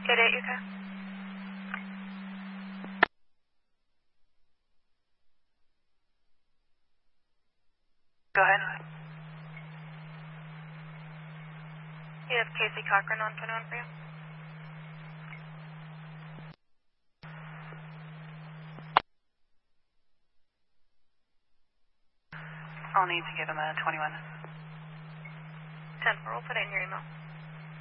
88 UK. Go ahead. You have Casey Cochran on 21 for you. I'll need to give him a 21. 10-4, we'll put it in your email.